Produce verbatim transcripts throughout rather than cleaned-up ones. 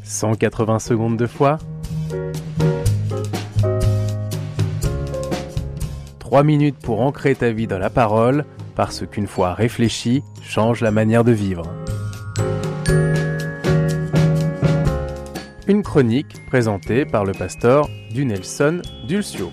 cent quatre-vingts secondes de foi. Trois minutes pour ancrer ta vie dans la parole, parce qu'une foi réfléchie change la manière de vivre. Une chronique présentée par le pasteur Dunelson Dulcio.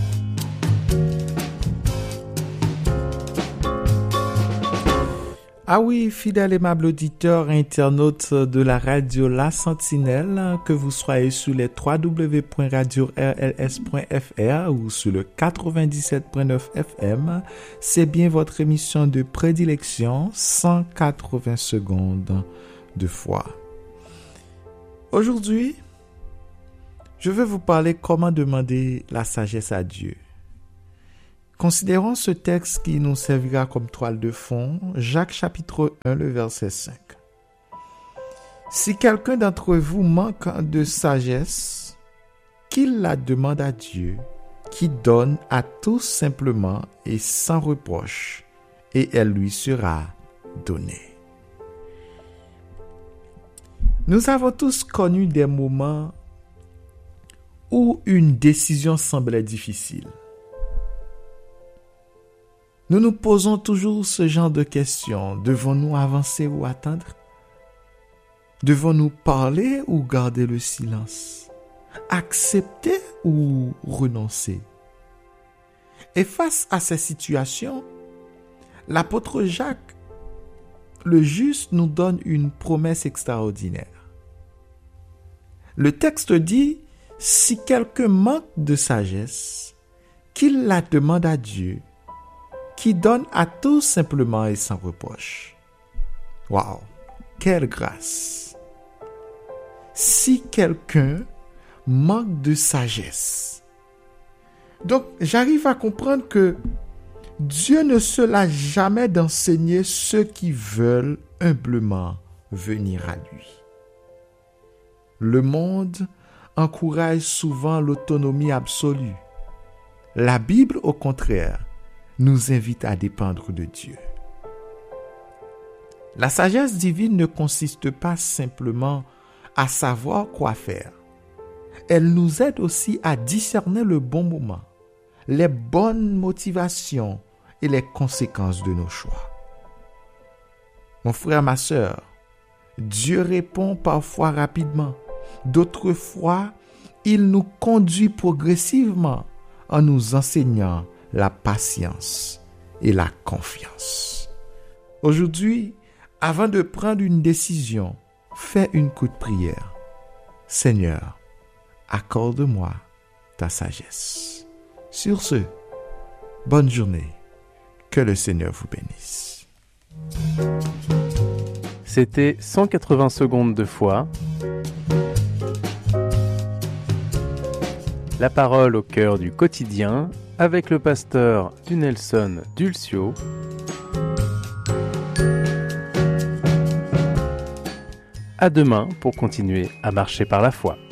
Ah oui, fidèles et aimables auditeurs et internautes de la radio La Sentinelle, que vous soyez sur les w w w point radio r l s point f r ou sur le quatre-vingt-dix-sept point neuf F M, c'est bien votre émission de prédilection, cent quatre-vingts secondes de foi. Aujourd'hui, je vais vous parler comment demander la sagesse à Dieu. Considérons ce texte qui nous servira comme toile de fond, Jacques chapitre un, le verset cinq. Si quelqu'un d'entre vous manque de sagesse, qu'il la demande à Dieu, qui donne à tous simplement et sans reproche, et elle lui sera donnée. Nous avons tous connu des moments où une décision semblait difficile. Nous nous posons toujours ce genre de questions. Devons-nous avancer ou attendre? Devons-nous parler ou garder le silence? Accepter ou renoncer? Et face à ces situations, l'apôtre Jacques, le juste, nous donne une promesse extraordinaire. Le texte dit, si quelqu'un manque de sagesse, qu'il la demande à Dieu, qui donne à tous simplement et sans reproche. Waouh, quelle grâce! Si quelqu'un manque de sagesse. Donc, j'arrive à comprendre que Dieu ne se lasse jamais d'enseigner ceux qui veulent humblement venir à lui. Le monde encourage souvent l'autonomie absolue. La Bible, au contraire, nous invite à dépendre de Dieu. La sagesse divine ne consiste pas simplement à savoir quoi faire. Elle nous aide aussi à discerner le bon moment, les bonnes motivations et les conséquences de nos choix. Mon frère, ma sœur, Dieu répond parfois rapidement. D'autres fois, il nous conduit progressivement en nous enseignant la patience et la confiance. Aujourd'hui, avant de prendre une décision, fais une courte prière. Seigneur, accorde-moi ta sagesse. Sur ce, bonne journée. Que le Seigneur vous bénisse. C'était cent quatre-vingts secondes de foi. La parole au cœur du quotidien avec le pasteur Dunelson Dulcio. À demain pour continuer à marcher par la foi.